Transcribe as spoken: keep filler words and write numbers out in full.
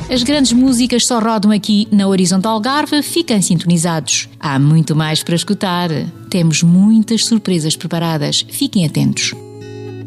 As grandes músicas só rodam aqui na Horizonte Algarve, fiquem sintonizados. Há muito mais para escutar. Temos muitas surpresas preparadas, fiquem atentos.